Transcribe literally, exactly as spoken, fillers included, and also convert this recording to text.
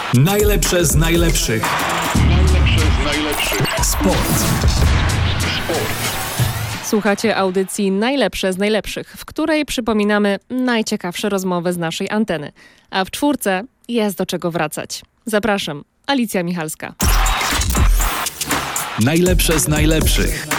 Najlepsze z najlepszych. Najlepsze z najlepszych. Sport. Sport. Słuchacie audycji Najlepsze z najlepszych, w której przypominamy najciekawsze rozmowy z naszej anteny. A w czwórce jest do czego wracać. Zapraszam, Alicja Michalska. Najlepsze z najlepszych.